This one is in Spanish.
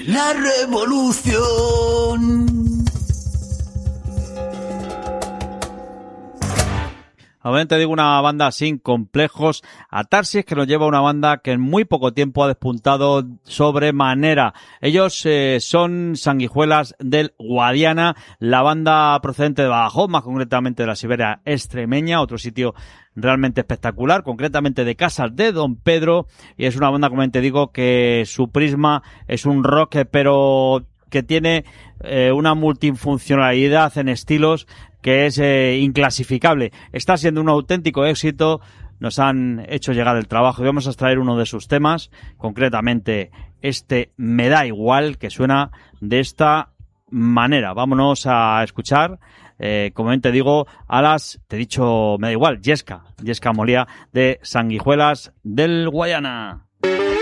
la revolución. A ver, te digo una banda sin complejos. Atarsis, que nos lleva a una banda que en muy poco tiempo ha despuntado sobremanera. Ellos son Sanguijuelas del Guadiana, la banda procedente de Badajoz, más concretamente de la Siberia extremeña, otro sitio realmente espectacular, concretamente de Casas de Don Pedro, y es una banda, como te digo, que su prisma es un rock, pero que tiene una multifuncionalidad en estilos que es inclasificable. Está siendo un auténtico éxito. Nos han hecho llegar el trabajo y vamos a extraer uno de sus temas, concretamente este Me da igual, que suena de esta manera. Vámonos a escuchar, como te digo, te he dicho, me da igual, Yesca Molía, de Sanguijuelas del Guadiana.